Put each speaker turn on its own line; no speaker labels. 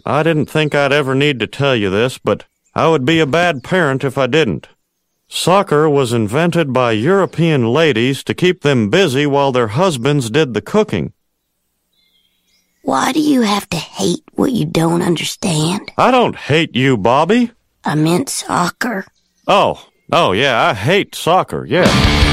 I didn't think I'd ever need to tell you this, but I would be a bad parent if I didn't. Soccer was invented by European ladies to keep them busy while their husbands did the cooking.
Why do you have to hate what you don't understand?
I don't hate you, Bobby.
I meant soccer.
Oh, yeah, I hate soccer, yeah.